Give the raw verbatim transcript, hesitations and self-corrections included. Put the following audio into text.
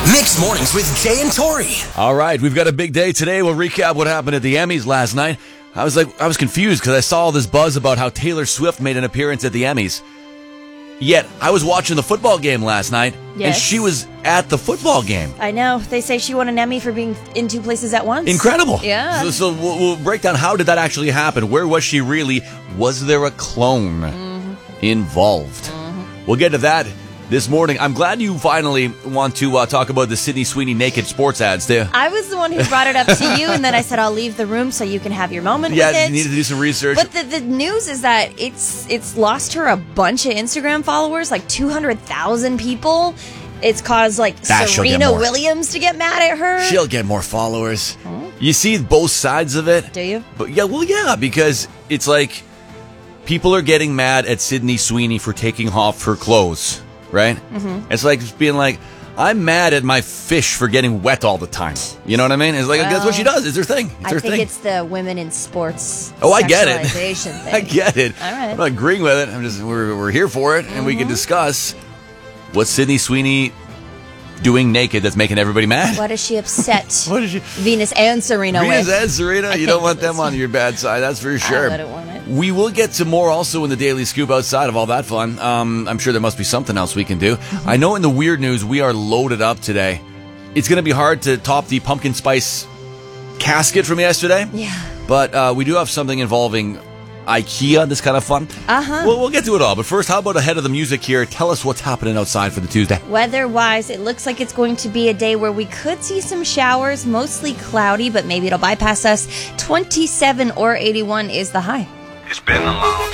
Mixed Mornings with Jay and Tori. All right, we've got a big day today. We'll recap what happened at the Emmys last night. I was like, I was confused because I saw all this buzz about how Taylor Swift made an appearance at the Emmys. Yet, I was watching the football game last night, yes. and she was at the football game. I know. They say she won an Emmy for being in two places at once. Incredible. Yeah. So, so we'll, we'll break down how did that actually happen? Where was she really? Was there a clone mm-hmm. involved? Mm-hmm. We'll get to that this morning. I'm glad you finally want to uh, talk about the Sydney Sweeney naked sports ads, too. I was the one who brought it up to you, and then I said I'll leave the room so you can have your moment yeah, with it. Yeah, you needed to do some research. But the, the news is that it's it's lost her a bunch of Instagram followers, like two hundred thousand people. It's caused, like, that Serena Williams to get mad at her. She'll get more followers. Hmm? You see both sides of it. Do you? But yeah, well, yeah, because it's like people are getting mad at Sydney Sweeney for taking off her clothes. Right? Mm-hmm. It's like just being like, I'm mad at my fish for getting wet all the time. You know what I mean? It's like, well, that's what she does. It's her thing. It's I her think thing. It's the women in sports. Oh, I get it. Thing. I get it. All right. I'm not agreeing with it. I'm just we're we're here for it, mm-hmm. and we can discuss what's Sydney Sweeney doing naked that's making everybody mad. What is she upset? What is she? Venus and Serena. Venus with? and Serena. I you don't want them on your bad side. That's for sure. I don't want it. We will get to more also in the Daily Scoop outside of all that fun. Um, I'm sure there must be something else we can do. Mm-hmm. I know in the weird news, we are loaded up today. It's going to be hard to top the pumpkin spice casket from yesterday. Yeah. But uh, we do have something involving IKEA that's kind of fun. Uh-huh. Well, we'll get to it all. But first, how about ahead of the music here? Tell us what's happening outside for the Tuesday. Weather-wise, it looks like it's going to be a day where we could see some showers, mostly cloudy, but maybe it'll bypass us. twenty-seven or eighty-one is the high. It's been a long